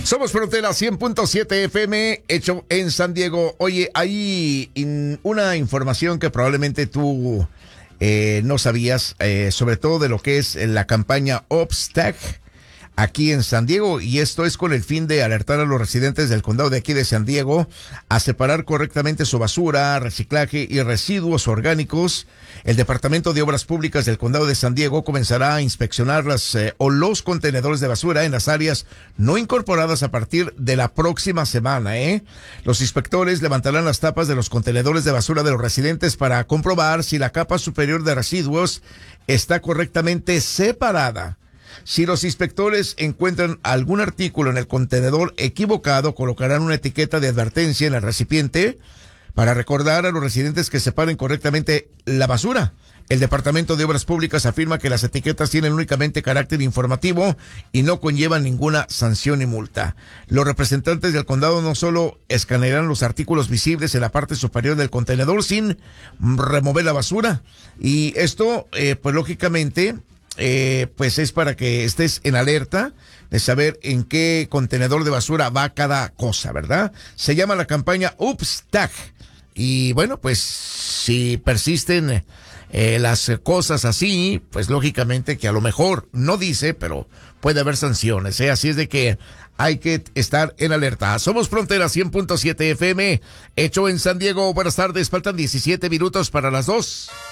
Somos Frontera 100.7 FM, hecho en San Diego. Oye, hay una información que probablemente tú no sabías, sobre todo de lo que es la campaña OPSTAG aquí en San Diego, y esto es con el fin de alertar a los residentes del condado de aquí de San Diego a separar correctamente su basura, reciclaje y residuos orgánicos. El Departamento de Obras Públicas del condado de San Diego comenzará a inspeccionar los contenedores de basura en las áreas no incorporadas a partir de la próxima semana, Los inspectores levantarán las tapas de los contenedores de basura de los residentes para comprobar si la capa superior de residuos está correctamente separada. Si los inspectores encuentran algún artículo en el contenedor equivocado, colocarán una etiqueta de advertencia en el recipiente para recordar a los residentes que separen correctamente la basura. El Departamento de Obras Públicas afirma que las etiquetas tienen únicamente carácter informativo y no conllevan ninguna sanción ni multa. Los representantes del condado no solo escanearán los artículos visibles en la parte superior del contenedor sin remover la basura. Y esto, pues lógicamente, pues es para que estés en alerta de saber en qué contenedor de basura va cada cosa, ¿verdad? Se llama la campaña OPSTAG. Y bueno, pues si persisten las cosas así, pues lógicamente que a lo mejor no dice, pero puede haber sanciones, Así es de que hay que estar en alerta. Somos Frontera 100.7 FM, hecho en San Diego. Buenas tardes, faltan 17 minutos para las 2.